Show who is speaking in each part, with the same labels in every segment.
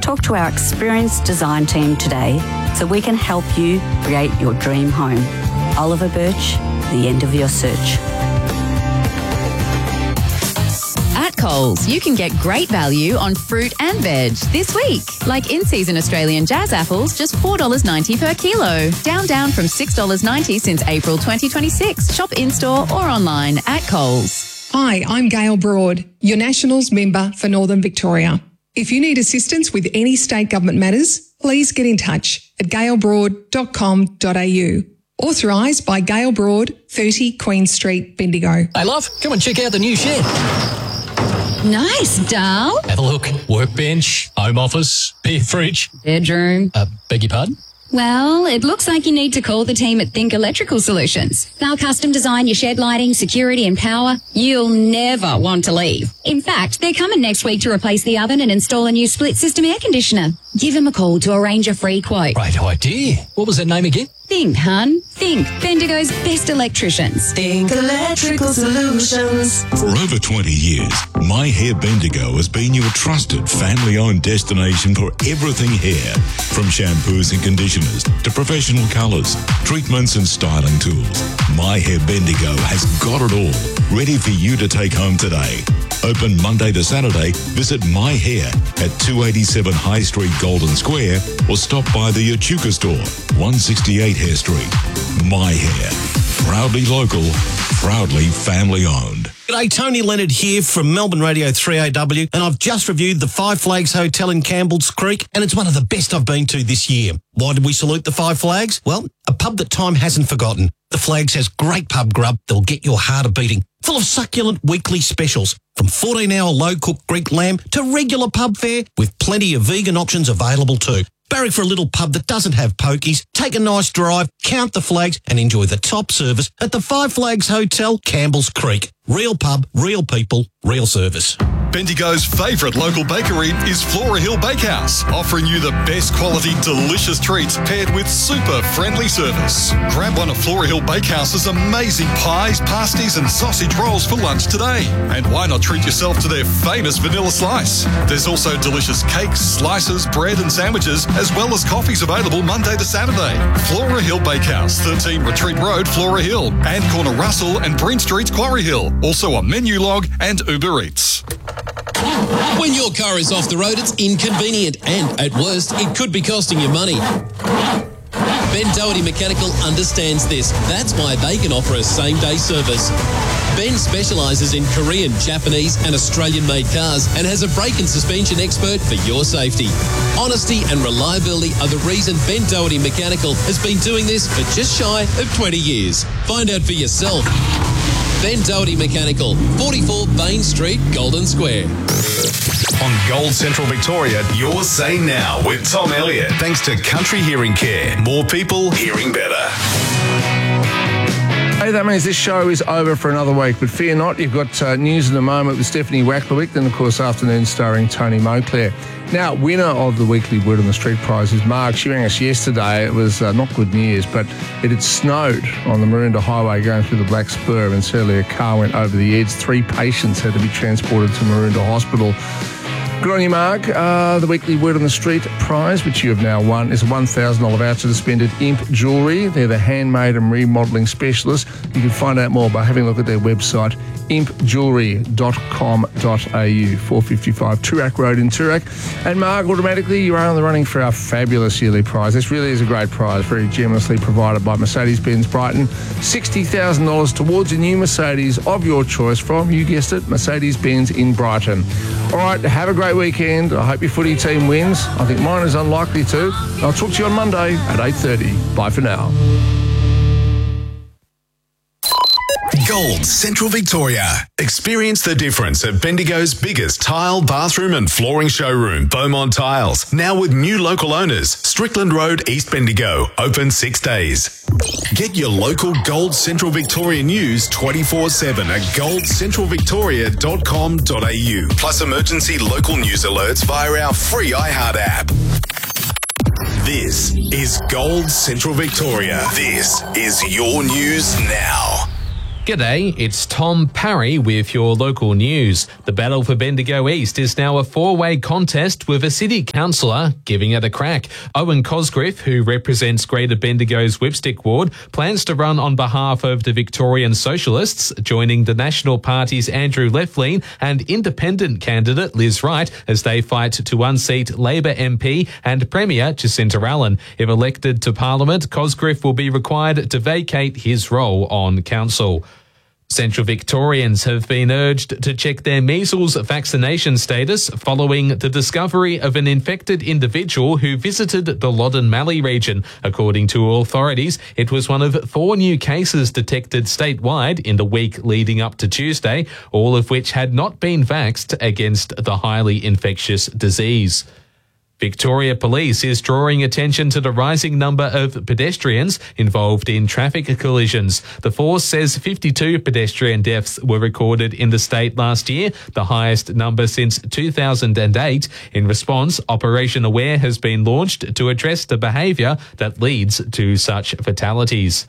Speaker 1: Talk to our experienced design team today so we can help you create your dream home. Oliver Birch, the end of your search.
Speaker 2: At Coles, you can get great value on fruit and veg this week. Like in-season Australian jazz apples, just $4.90 per kilo. Down from $6.90 since April 2026. Shop in-store or online at Coles.
Speaker 3: Hi, I'm Gail Broad, your Nationals member for Northern Victoria. If you need assistance with any state government matters, please get in touch at gailbroad.com.au. Authorised by Gail Broad, 30 Queen Street, Bendigo.
Speaker 4: Hey, love, come and check out the new shed.
Speaker 2: Nice, Dal.
Speaker 4: Have a look. Workbench, home office, beer fridge.
Speaker 2: Bedroom.
Speaker 4: Beg your pardon?
Speaker 5: Well, it looks like you need to call the team at Think Electrical Solutions. They'll custom design your shed lighting, security and power. You'll never want to leave. In fact, they're coming next week to replace the oven and install a new split system air conditioner. Give them a call to arrange a free quote.
Speaker 4: Great idea. What was that name again?
Speaker 5: Think, hun. Think. Bendigo's best electricians.
Speaker 6: Think Electrical Solutions.
Speaker 7: For over 20 years, My Hair Bendigo has been your trusted family-owned destination for everything hair. From shampoos and conditioners to professional colours, treatments and styling tools. My Hair Bendigo has got it all, ready for you to take home today. Open Monday to Saturday. Visit My Hair at 287 High Street, Golden Square, or stop by the Echuca store, 168 Hare Street. My Hair. Proudly local, proudly family owned.
Speaker 8: G'day, Tony Leonard here from Melbourne Radio 3AW, and I've just reviewed the Five Flags Hotel in Campbell's Creek, and it's one of the best I've been to this year. Why did we salute the Five Flags? Well, a pub that time hasn't forgotten. The Flags has great pub grub that'll get your heart a-beating, full of succulent weekly specials, from 14-hour low-cooked Greek lamb to regular pub fare, with plenty of vegan options available too. Barrack for a little pub that doesn't have pokies, take a nice drive, count the flags and enjoy the top service at the Five Flags Hotel, Campbell's Creek. Real pub, real people, real service.
Speaker 9: Bendigo's favourite local bakery is Flora Hill Bakehouse, offering you the best quality, delicious treats paired with super friendly service. Grab one of Flora Hill Bakehouse's amazing pies, pasties and sausage rolls for lunch today. And why not treat yourself to their famous vanilla slice? There's also delicious cakes, slices, bread and sandwiches, as well as coffees available Monday to Saturday. Flora Hill Bakehouse, 13 Retreat Road, Flora Hill, and Corner Russell and Breen Street, Quarry Hill. Also on Menu Log and Uber Eats.
Speaker 10: When your car is off the road, it's inconvenient and, at worst, it could be costing you money. Ben Doherty Mechanical understands this. That's why they can offer a same-day service. Ben specialises in Korean, Japanese and Australian-made cars and has a brake and suspension expert for your safety. Honesty and reliability are the reason Ben Doherty Mechanical has been doing this for just shy of 20 years. Find out for yourself. Ben Doherty Mechanical, 44 Bain Street, Golden Square.
Speaker 11: On Gold Central Victoria, your say now with Tom Elliott. Thanks to Country Hearing Care. More people hearing better.
Speaker 12: Hey, that means this show is over for another week, but fear not, you've got news in a moment with Stephanie Wacklewick, then of course afternoon starring Tony Moclair. Now, winner of the weekly Word on the Street prize is Mark. She rang us yesterday. It was not good news, but it had snowed on the Maroondah Highway going through the Black Spur, and sadly a car went over the edge. 3 patients had to be transported to Maroondah Hospital. Good on you, Mark. The weekly Word on the Street prize, which you have now won, is a $1,000 voucher to spend at Imp Jewellery. They're the handmade and remodelling specialist. You can find out more by having a look at their website, impjewellery.com.au, 455 Toorak Road in Toorak. And Mark, automatically you are in the running for our fabulous yearly prize. This really is a great prize, very generously provided by Mercedes-Benz Brighton. $60,000 towards a new Mercedes of your choice from, you guessed it, Mercedes-Benz in Brighton. All right, have a great weekend. I hope your footy team wins. I think mine is unlikely to. I'll talk to you on Monday at 8:30. Bye for now.
Speaker 11: Gold Central Victoria. Experience the difference at Bendigo's biggest tile, bathroom and flooring showroom, Beaumont Tiles. Now with new local owners, Strickland Road, East Bendigo. Open 6 days. Get your local Gold Central Victoria news 24/7 at goldcentralvictoria.com.au. Plus emergency local news alerts via our free iHeart app. This is Gold Central Victoria. This is your news now.
Speaker 13: G'day, it's Tom Parry with your local news. The battle for Bendigo East is now a four-way contest with a city councillor giving it a crack. Owen Cosgriff, who represents Greater Bendigo's Whipstick ward, plans to run on behalf of the Victorian Socialists, joining the National Party's Andrew Lefleen and independent candidate Liz Wright as they fight to unseat Labor MP and Premier Jacinta Allen. If elected to Parliament, Cosgriff will be required to vacate his role on council. Central Victorians have been urged to check their measles vaccination status following the discovery of an infected individual who visited the Loddon Mallee region. According to authorities, it was one of 4 new cases detected statewide in the week leading up to Tuesday, all of which had not been vaxxed against the highly infectious disease. Victoria Police is drawing attention to the rising number of pedestrians involved in traffic collisions. The force says 52 pedestrian deaths were recorded in the state last year, the highest number since 2008. In response, Operation Aware has been launched to address the behaviour that leads to such fatalities.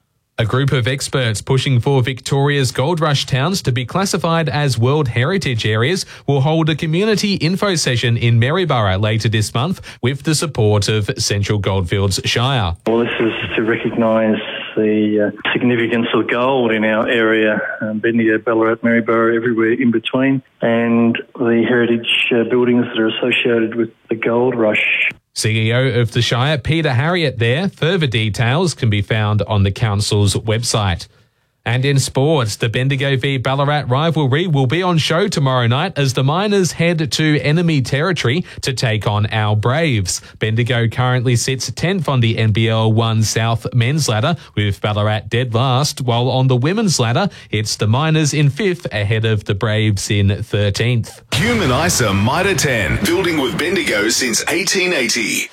Speaker 13: A group of experts pushing for Victoria's gold rush towns to be classified as World Heritage Areas will hold a community info session in Maryborough later this month with the support of Central Goldfields Shire.
Speaker 14: Well, this is to recognise the significance of gold in our area, Bendigo, Ballarat, Maryborough, everywhere in between, and the heritage buildings that are associated with the gold rush.
Speaker 13: CEO of the Shire, Peter Harriott there. Further details can be found on the council's website. And in sports, the Bendigo v Ballarat rivalry will be on show tomorrow night as the Miners head to enemy territory to take on our Braves. Bendigo currently sits 10th on the NBL 1 South men's ladder, with Ballarat dead last, while on the women's ladder, it's the Miners in 5th ahead of the Braves in 13th.
Speaker 11: Human ISA Mitre 10, building with Bendigo since 1880.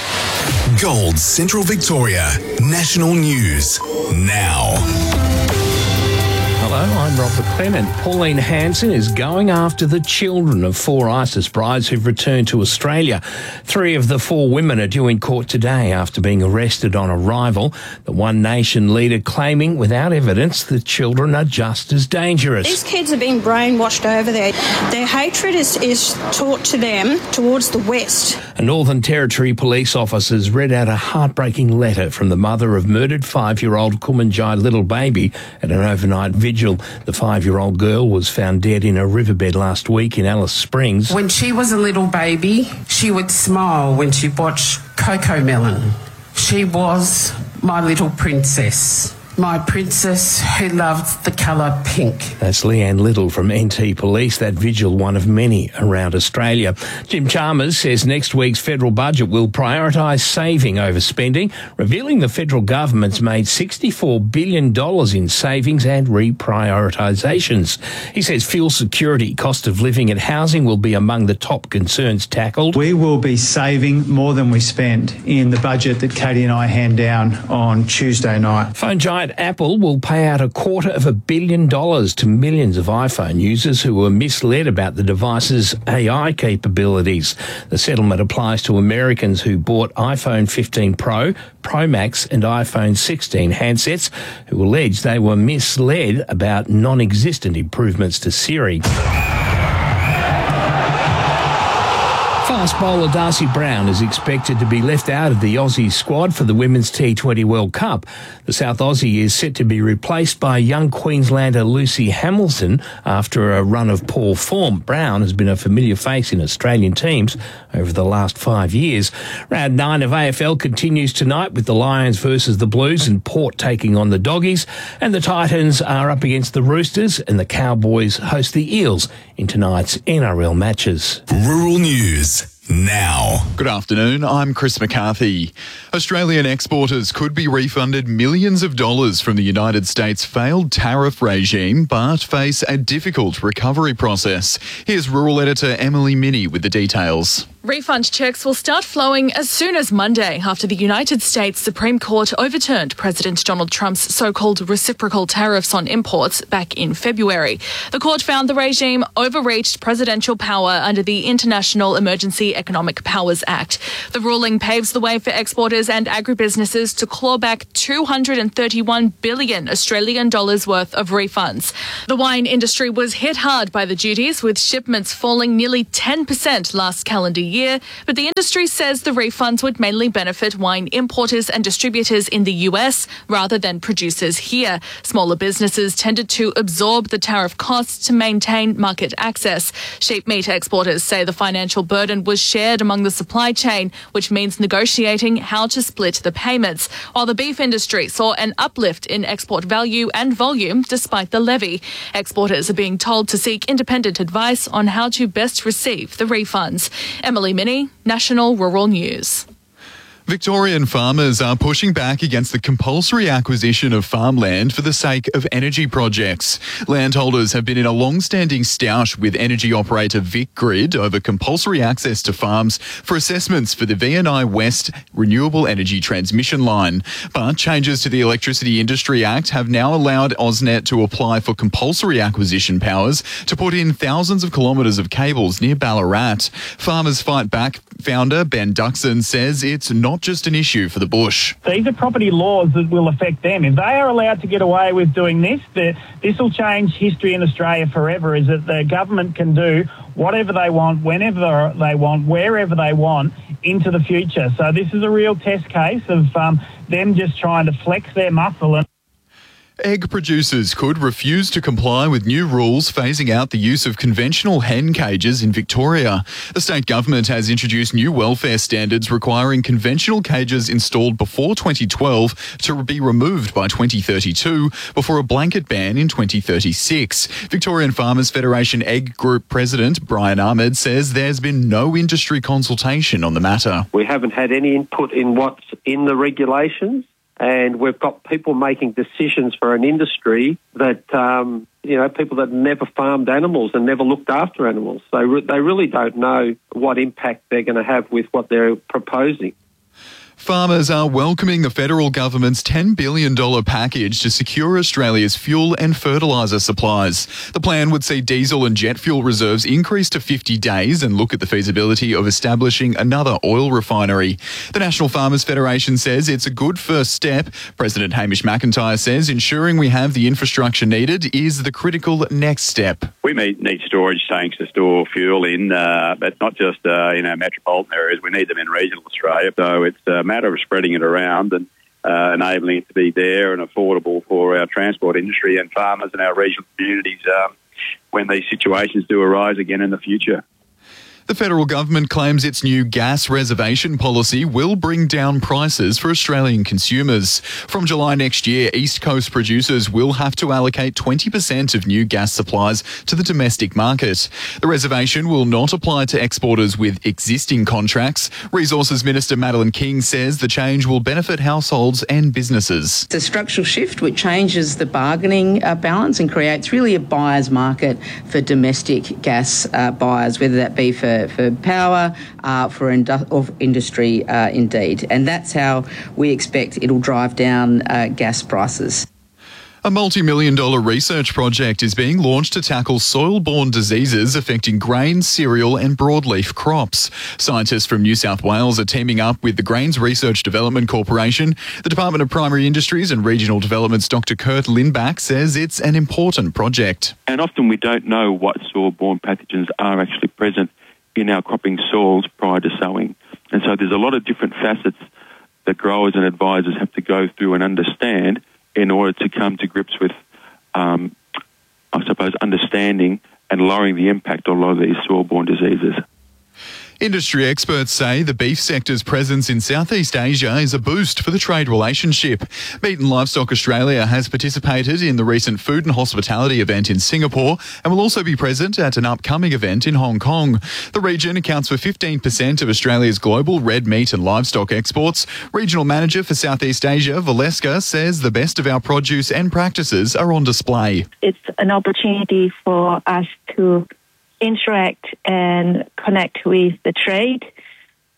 Speaker 11: Gold Central Victoria, national news, now.
Speaker 12: Hello, I'm Robert Clement. Pauline Hanson is going after the children of 4 ISIS brides who've returned to Australia. 3 of the 4 women are due in court today after being arrested on arrival. The One Nation leader claiming without evidence the children are just as dangerous.
Speaker 15: These kids are being brainwashed over there. Their hatred is taught to them towards the West.
Speaker 12: A Northern Territory police officers read out a heartbreaking letter from the mother of murdered 5-year-old Kumanjai little baby at an overnight vigil. The 5-year-old girl was found dead in a riverbed last week in Alice Springs.
Speaker 16: When she was a little baby, she would smile when she watched Coco Melon. She was my little princess. My princess who loved the colour pink.
Speaker 12: That's Leanne Little from NT Police. That vigil, one of many around Australia. Jim Chalmers says next week's federal budget will prioritise saving over spending, revealing the federal government's made $64 billion in savings and reprioritisations. He says fuel security, cost of living and housing will be among the top concerns tackled.
Speaker 17: We will be saving more than we spend in the budget that Katie and I hand down on Tuesday night.
Speaker 12: Phone giant Apple will pay out $250 million to millions of iPhone users who were misled about the device's AI capabilities. The settlement applies to Americans who bought iPhone 15 Pro, Pro Max and iPhone 16 handsets who allege they were misled about non-existent improvements to Siri. Fast bowler Darcy Brown is expected to be left out of the Aussie squad for the Women's T20 World Cup. The South Aussie is set to be replaced by young Queenslander Lucy Hamilton after a run of poor form. Brown has been a familiar face in Australian teams over the last 5 years. Round 9 of AFL continues tonight with the Lions versus the Blues and Port taking on the Doggies. And the Titans are up against the Roosters and the Cowboys host the Eels in tonight's NRL matches.
Speaker 11: Rural News now.
Speaker 9: Good afternoon, I'm Chris McCarthy. Australian exporters could be refunded millions of dollars from the United States' failed tariff regime, but face a difficult recovery process. Here's rural editor Emily Minnie with the details.
Speaker 18: Refund checks will start flowing as soon as Monday after the United States Supreme Court overturned President Donald Trump's so-called reciprocal tariffs on imports back in February. The court found the regime overreached presidential power under the International Emergency Economic Powers Act. The ruling paves the way for exporters and agribusinesses to claw back 231 billion Australian dollars worth of refunds. The wine industry was hit hard by the duties, with shipments falling nearly 10% last calendar year, but the industry says the refunds would mainly benefit wine importers and distributors in the US rather than producers here. Smaller businesses tended to absorb the tariff costs to maintain market access. Sheep meat exporters say the financial burden was shared among the supply chain, which means negotiating how to split the payments, while the beef industry saw an uplift in export value and volume despite the levy. Exporters are being told to seek independent advice on how to best receive the refunds. Emily Minnie, National Rural News.
Speaker 19: Victorian farmers are pushing back against the compulsory acquisition of farmland for the sake of energy projects. Landholders have been in a long-standing stoush with energy operator VicGrid over compulsory access to farms for assessments for the VNI West renewable energy transmission line. But changes to the Electricity Industry Act have now allowed AusNet to apply for compulsory acquisition powers to put in thousands of kilometres of cables near Ballarat. Farmers Fight Back founder Ben Duxon says it's not just an issue for the bush.
Speaker 20: These are property laws that will affect them. If they are allowed to get away with doing this, this will change history in Australia forever, is that the government can do whatever they want, whenever they want, wherever they want into the future. So this is a real test case of them just trying to flex their muscle.
Speaker 19: Egg producers could refuse to comply with new rules phasing out the use of conventional hen cages in Victoria. The state government has introduced new welfare standards requiring conventional cages installed before 2012 to be removed by 2032 before a blanket ban in 2036. Victorian Farmers Federation Egg Group President Brian Ahmed says there's been no industry consultation on the matter.
Speaker 21: We haven't had any input in what's in the regulations. And we've got people making decisions for an industry that, people that never farmed animals and never looked after animals. They really don't know what impact they're going to have with what they're proposing.
Speaker 19: Farmers are welcoming the federal government's $10 billion package to secure Australia's fuel and fertiliser supplies. The plan would see diesel and jet fuel reserves increase to 50 days and look at the feasibility of establishing another oil refinery. The National Farmers Federation says it's a good first step. President Hamish McIntyre says ensuring we have the infrastructure needed is the critical next step.
Speaker 22: We need storage tanks to store fuel in, but not just in our metropolitan areas. We need them in regional Australia. So it's a matter of spreading it around and enabling it to be there and affordable for our transport industry and farmers and our regional communities when these situations do arise again in the future.
Speaker 19: The federal government claims its new gas reservation policy will bring down prices for Australian consumers. From July next year, East Coast producers will have to allocate 20% of new gas supplies to the domestic market. The reservation will not apply to exporters with existing contracts. Resources Minister Madeleine King says the change will benefit households and businesses.
Speaker 23: It's a structural shift which changes the bargaining balance and creates really a buyer's market for domestic gas buyers, whether that be for power, for industry indeed. And that's how we expect it'll drive down gas prices.
Speaker 19: A multi-million-dollar research project is being launched to tackle soil-borne diseases affecting grain, cereal and broadleaf crops. Scientists from New South Wales are teaming up with the Grains Research Development Corporation. The Department of Primary Industries and Regional Development's Dr Kurt Lindback says it's an important project.
Speaker 24: And often we don't know what soil-borne pathogens are actually present in our cropping soils prior to sowing. And so there's a lot of different facets that growers and advisors have to go through and understand in order to come to grips with, understanding and lowering the impact of a lot of these soil-borne diseases.
Speaker 19: Industry experts say the beef sector's presence in Southeast Asia is a boost for the trade relationship. Meat and Livestock Australia has participated in the recent food and hospitality event in Singapore and will also be present at an upcoming event in Hong Kong. The region accounts for 15% of Australia's global red meat and livestock exports. Regional Manager for Southeast Asia, Valeska, says the best of our produce and practices are on display.
Speaker 25: It's an opportunity for us to interact and connect with the trade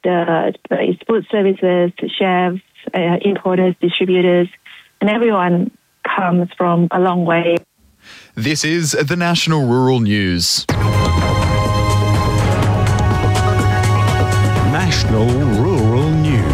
Speaker 1: the food services, chefs, importers, distributors, and everyone comes from a long way.
Speaker 19: This is the National Rural News.
Speaker 2: National Rural News.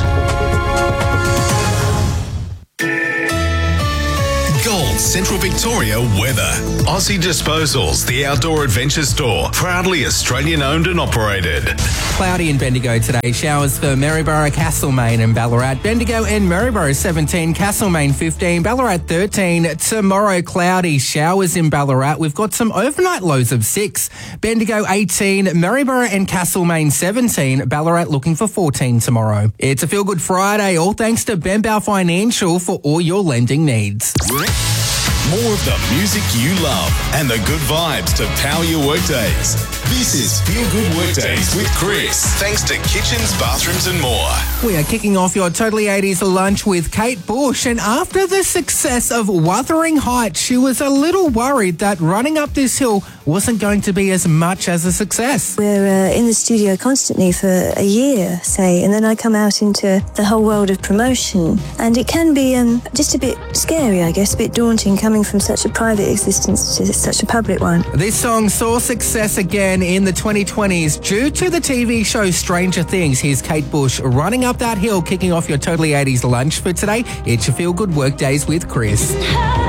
Speaker 11: Gold Central Victoria weather. Aussie Disposals, the outdoor adventure store, proudly Australian owned and operated.
Speaker 3: Cloudy in Bendigo today. Showers for Maryborough, Castlemaine and Ballarat. Bendigo and Maryborough 17, Castlemaine 15, Ballarat 13. Tomorrow cloudy, showers in Ballarat. We've got some overnight lows of 6. Bendigo 18, Maryborough and Castlemaine 17, Ballarat looking for 14 tomorrow. It's a Feel Good Friday, all thanks to Benbow Financial for all your lending needs.
Speaker 11: More of the music you love and the good vibes to power your workdays. This is Feel Good Workdays with Chris. Thanks to kitchens, bathrooms and more.
Speaker 3: We are kicking off your Totally 80s lunch with Kate Bush, and after the success of Wuthering Heights, she was a little worried that running up this hill wasn't going to be as much as a success.
Speaker 4: We're in the studio constantly for a year, say, and then I come out into the whole world of promotion, and it can be just a bit scary, I guess, a bit daunting coming from such a private existence to such a public one.
Speaker 3: This song saw success again in the 2020s due to the TV show Stranger Things. Here's Kate Bush running up that hill, kicking off your Totally 80s lunch for today. It's your Feel Good Workdays with Chris.